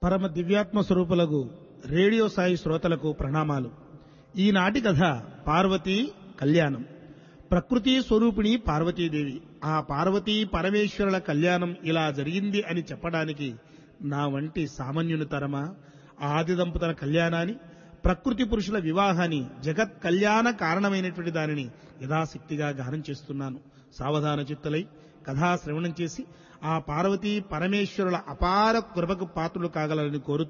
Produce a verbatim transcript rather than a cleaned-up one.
పరమ దివ్యాత్మ స్వరూపులకు రేడియో సాయి శ్రోతలకు ప్రణామాలు. ఈనాటి కథ పార్వతీ కళ్యాణం. ప్రకృతి స్వరూపిణి పార్వతీదేవి. ఆ పార్వతీ పరమేశ్వరుల కళ్యాణం ఇలా జరిగింది అని చెప్పడానికి నా వంటి సామాన్యుని తరమా? ఆది దంపతుల కళ్యాణాన్ని, ప్రకృతి పురుషుల వివాహాన్ని, జగత్ కళ్యాణ కారణమైనటువంటి దానిని యథాశక్తిగా గానం చేస్తున్నాను. సావధాన చిత్తులై కథా శ్రవణం చేసి ఆ పార్వతీ పరమేశ్వరుల అపార కృపకు పాత్రులు కాగలరని కోరుతూ